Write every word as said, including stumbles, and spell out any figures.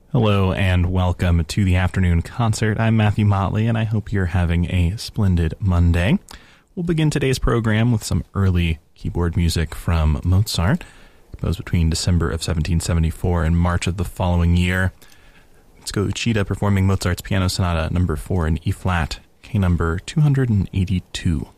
Hello and welcome to the afternoon concert. I'm Matthew Motley and I hope you're having a splendid Monday. We'll begin today's program with some early keyboard music from Mozart, composed between December of seventeen seventy-four and March of the following year. Let's go Uchida performing Mozart's Piano Sonata number four in E-flat, K number two hundred eighty-two.